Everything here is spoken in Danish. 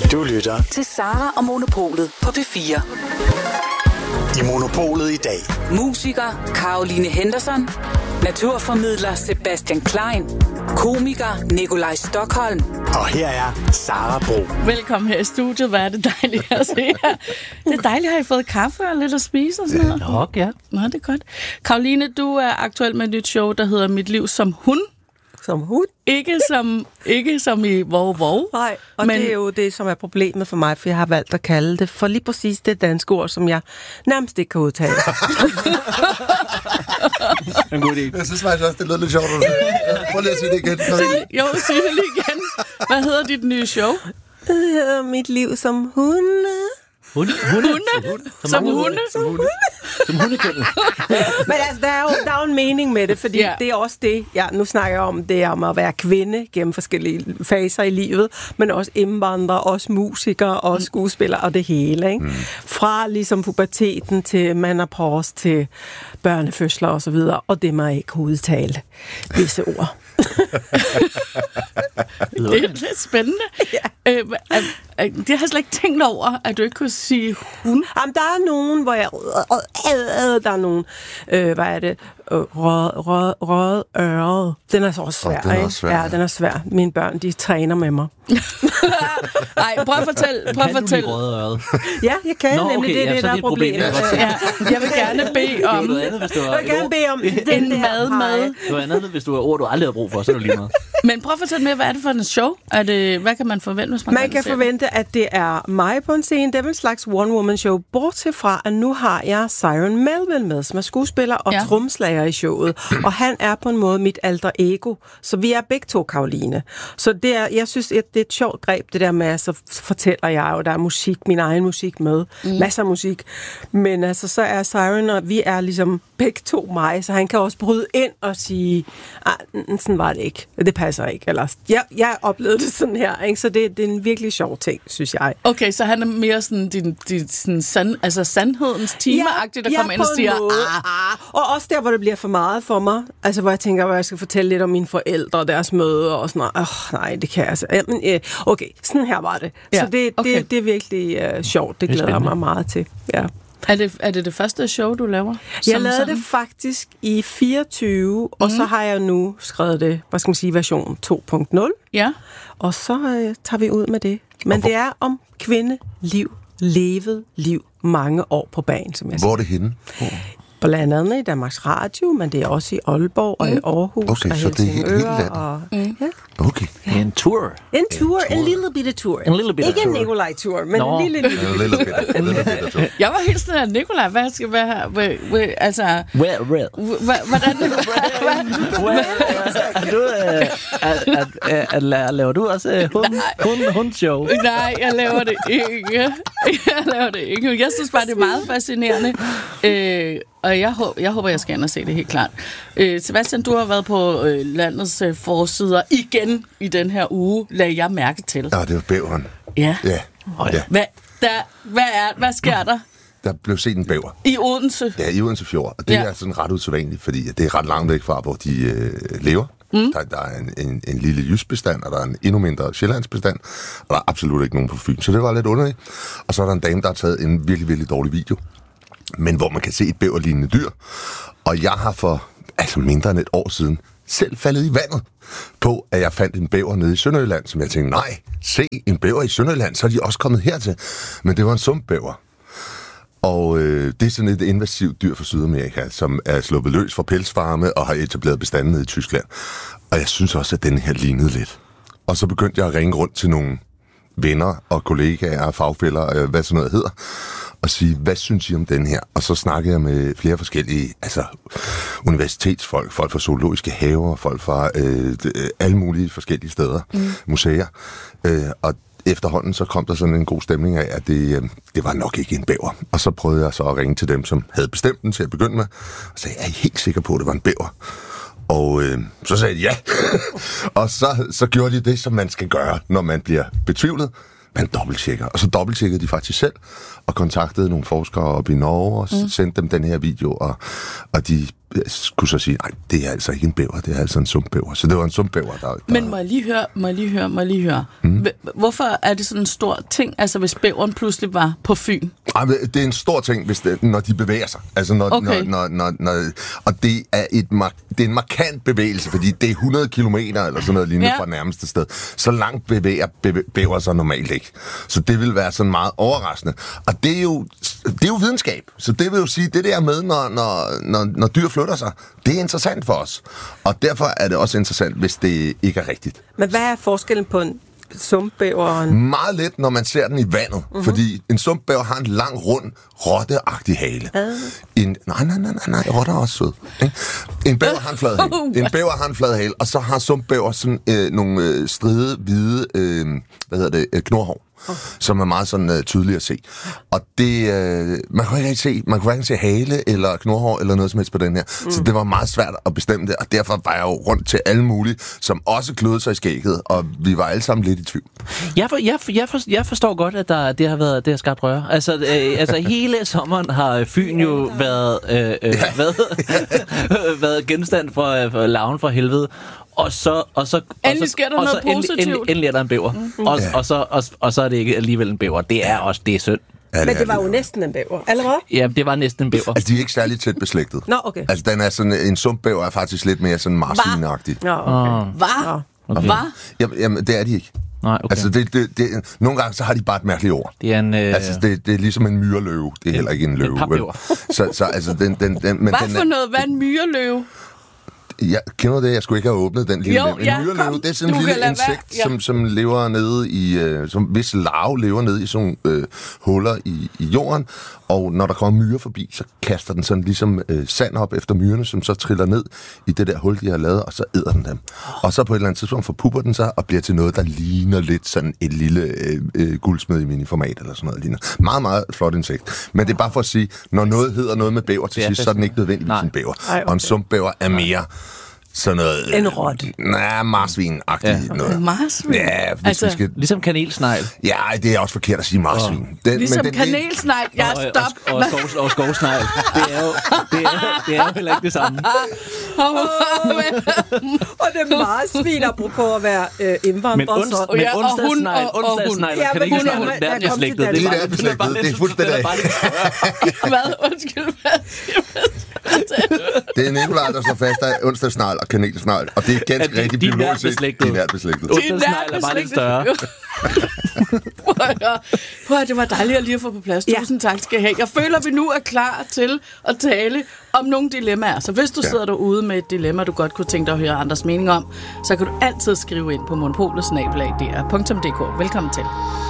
Du lytter til Sara og Monopolet på P4. I Monopolet i dag. Musiker Caroline Henderson, naturformidler Sebastian Klein, komiker Nikolaj Stokholm. Og her er Sara Bro. Velkommen her i studiet. Hvor er det dejligt at se jer. Det er dejligt, at I fået kaffe og lidt at spise og sådan noget. Nok, ja. Nå, det er godt. Caroline, du er aktuel med et nyt show, der hedder Mit liv som hund. Som hund? Ikke som i vov. Nej, og men det er jo det, som er problemet for mig, for jeg har valgt at kalde det for lige præcis det danske ord, som jeg nærmest ikke kan udtale. En god idé. Jeg synes faktisk også, det lød lidt sjovt. Prøv lige at sige det igen. Jo, sig det lige igen. Hvad hedder dit nye show? Det hedder Mit liv som hunde. Hunde? Som hundekønnet. Men altså, der er jo en mening med det, fordi det er også det, nu snakker jeg om, det er om at være kvinde gennem forskellige faser i livet, men også indvandrer, også musikere, også skuespillere og det hele, ikke? Fra ligesom puberteten til menopause til børnefødsler og så videre, og det må jeg ikke udtale visse ord. Det er lidt spændende. Ja. Det har jeg slet ikke tænkt over, at du ikke kunne sige hund. Jamen, der er nogen, hvor jeg... Der er nogen... hvad er det? Rød øret. Den er så også svær, den er også svær. Ja, den er svær. Mine børn, de træner med mig. Nej, prøv at fortælle. Kan du lide røde? Ja, jeg kan. Nå, nemlig okay, det er det, der er problemet. Ja, jeg vil gerne bede om... Jeg vil gerne bede om en mad. Det var andet, hvis du har ord, du aldrig har brug for, så er du lige meget. Men prøv at fortælle mere, hvad er det for en show? Hvad kan man forvente, hvis man kan forvente, at det er mig på en scene. Det er en slags one-woman-show. Bortset fra, at nu har jeg Siren Melville med, som er skuespiller og tromslager i showet. Og han er på en måde mit alter ego. Så vi er begge to Caroline. Så det er, jeg synes, at det er et sjovt greb, det der med, at så fortæller jeg jo, der er musik, min egen musik med. Masser af musik. Men altså, så er Siren, og vi er ligesom begge to mig, så han kan også bryde ind og sige, sådan var det ikke. Det passer ikke. Eller, jeg oplevede det sådan her, ikke? Så det er en virkelig sjov ting, synes jeg. Okay, så han er mere sådan din sandhedens time-agtig, der kommer ind og siger, Og også der, hvor det bliver for meget for mig. Altså, hvor jeg tænker, hvor jeg skal fortælle lidt om mine forældre og deres møder og sådan noget. Nej, det kan jeg altså. Okay, sådan her var det. Ja, så det er virkelig sjovt. Det glæder jeg mig meget til. Ja. Er det første show, du laver? Jeg lavede det faktisk i 24, og så har jeg nu skrevet det, hvad skal man sige, version 2.0. Ja. Og så tager vi ud med det. Men det er om kvindeliv, levet liv, mange år på banen, som jeg siger. Hvor er det henne? Blandt andet i Danmarks Radio, men det er også i Aalborg og i Aarhus og Helsingør. Okay. En tour. En lille bitte tur. Ikke en Nikolaj-tur, men en lille tur. Jeg var helt sådan, at Nikolaj, hvad skal være altså... Hvordan... Laver du også hundshow? Nej, jeg laver det ikke. Jeg synes bare, det er meget fascinerende. Og jeg håber, jeg skal ind og se det helt klart. Sebastian, du har været på landets forsider igen i den her uge, lagde jeg mærke til. Ja, det var bæveren. Ja. Ja. Hvad sker der? Der blev set en bæver. I Odense? Ja, i Odense Fjord. Og det er sådan ret usædvanligt, fordi det er ret langt væk fra, hvor de lever. Der er en lille jysbestand, og der er en endnu mindre sjællandsbestand, og der er absolut ikke nogen på Fyn. Så det var lidt underligt. Og så er der en dame, der har taget en virkelig, virkelig dårlig video, men hvor man kan se et bæverlignende dyr. Og jeg har for mindre end et år siden selv faldet i vandet på, at jeg fandt en bæver nede i Sønderjylland, som jeg tænkte, nej, se en bæver i Sønderjylland, så er de også kommet hertil. Men det var en sumpbæver. Og det er sådan et invasivt dyr fra Sydamerika, som er sluppet løs fra pelsfarme og har etableret bestanden nede i Tyskland. Og jeg synes også, at den her lignede lidt. Og så begyndte jeg at ringe rundt til nogle venner og kollegaer og fagfæller, hvad sådan noget hedder, og sige, hvad synes I om den her? Og så snakkede jeg med flere forskellige, universitetsfolk, folk fra zoologiske haver, folk fra alle mulige forskellige steder, museer. Og efterhånden så kom der sådan en god stemning af, at det var nok ikke en bæver. Og så prøvede jeg så at ringe til dem, som havde bestemt den til at begynde med, og sagde, er I helt sikker på, at det var en bæver? Og så sagde de ja. Og så gjorde de det, som man skal gøre, når man bliver betvivlet. Man dobbelttjekker. Og så dobbelttjekkede de faktisk selv, og kontaktede nogle forskere op i Norge, og sendte dem den her video, og de kunne så sige, nej, det er altså ikke en bæver, det er altså en sumpbæver. Så det var en sumpbæver, der... Men må jeg lige høre. Hvorfor er det sådan en stor ting, altså hvis bæveren pludselig var på Fyn? Det er en stor ting, hvis når de bevæger sig. Altså og det er det er en markant bevægelse, fordi det er 100 kilometer eller sådan noget lignende fra nærmeste sted. Så langt bevæger bæver sig normalt ikke. Så det vil være sådan meget overraskende. Og det er jo videnskab. Så det vil jo sige, det der med, når dyr flytter sig, det er interessant for os. Og derfor er det også interessant, hvis det ikke er rigtigt. Men hvad er forskellen på en sumpbæver? Meget let, når man ser den i vandet. Fordi en sumpbæver har en lang, rund, rotteagtig hale. Nej, rotter er også sød. Ikke? En bæver har en flad hale. En bæver har en flad hale, og så har sumpbæver sådan nogle stride, hvide, knorhår. Som er meget sådan tydeligt at se. Og det, man kunne hverken se hale eller knorhår eller noget som helst på den her. Så det var meget svært at bestemme det, og derfor var jeg jo rundt til alle mulige, som også kløede sig i skægget, og vi var alle sammen lidt i tvivl. Jeg forstår godt, at det har skabt røre. Altså hele sommeren har Fyn jo været genstand for larven fra helvede. Og så endelig er der en bæver. Og så er det ikke alligevel en bæver. Det er synd. Ja, men det var jo næsten en bæver, eller hvad? Ja, det var næsten en bæver. Altså, de er ikke særlig tæt beslægtet. Nå, okay. Altså, den er sådan, en sumpbæver er faktisk lidt mere sådan marsvinagtig. Nå, okay. Hvad? Jamen, det er de ikke. Nej, okay. Altså, nogle gange så har de bare et mærkeligt ord. Det er en... Altså, det er ligesom en myreløve. Det er heller ikke en løve. En papbæver. Så altså, hvad for noget? Hvad er en myreløve? Jeg kender det, jeg skulle ikke have åbnet den lille en myreløve, det er sådan en lille insekt, som lever nede i, hvis larve lever nede i sådan huller i jorden, og når der kommer myrer forbi, så kaster den sådan ligesom sand op efter myrerne, som så triller ned i det der hul, de har lavet, og så æder den dem. Og så på et eller andet tidspunkt forpupper den sig og bliver til noget, der ligner lidt sådan et lille guldsmed i miniformat eller sådan noget. Ligner. Meget, meget flot insekt. Men det er bare for at sige, når noget hedder noget med bæver til sidst, så er den ikke nødvendigvis en bæver. Og en sumpbæver er mere... sådan noget... En rot. Nej, marsvin-agtigt noget. Marsvin? Ja, hvis vi skal... Ligesom kanelsnegl. Ja, det er også forkert at sige marsvin. Ligesom kanelsnegl. Ja, stop. Og skovsnegl. Det er jo heller ikke det samme. Og det er marsvin, apropos at være indvandrer. Men onsdagssnegl og kanelsnegl, det er beslægtet. Det er fuldstændig... Hvad? Undskyld. Det er Nikolaj, der slår fast, at onsdagssnegl og kanelsnegl, og det er ganske rigtig biologisk set. De er nært beslægtet. Onsdagssnegl er bare lidt større. Prøv at det var dejligt lige at få på plads. Tusind tak skal I have. Jeg føler, at vi nu er klar til at tale om nogle dilemmaer. Så hvis du sidder derude med et dilemma, du godt kunne tænke dig at høre andres mening om, så kan du altid skrive ind på monopolet@dr.dk. Velkommen til.